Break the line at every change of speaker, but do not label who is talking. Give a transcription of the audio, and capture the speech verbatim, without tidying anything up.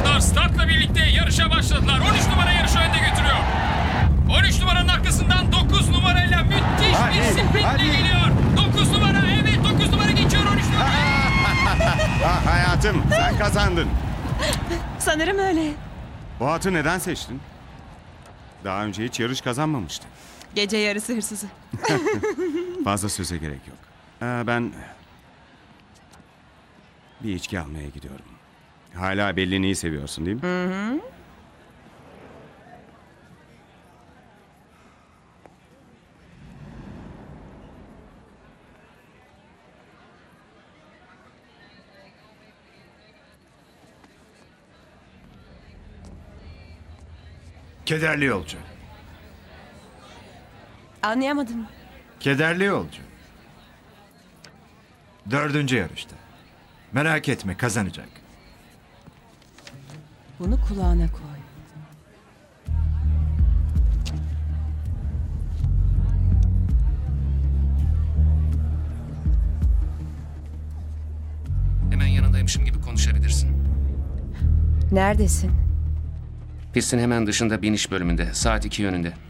Atlar startla birlikte yarışa başladılar. on üç numara yarışı önde götürüyor. on üç numaranın arkasından dokuz numarayla müthiş
Hadi,
bir sprintle
hadi.
geliyor. dokuz numara, evet dokuz numara geçiyor on üç numara.
Ah hayatım, sen kazandın.
Sanırım öyle.
Bu atı neden seçtin? Daha önce hiç yarış kazanmamıştın.
Gece yarısı hırsızı.
Fazla söze gerek yok. Ee, ben bir içki almaya gidiyorum. Hala Bellini'yi seviyorsun değil mi? Hı hı.
Kederli yolcu.
Anlayamadım.
Kederli yolcu. Dördüncü yarışta. Merak etme, kazanacak.
Bunu kulağına koy.
Hemen yanındaymışım gibi konuşabilirsin.
Neredesin?
Pistin hemen dışında biniş bölümünde. Saat iki yönünde.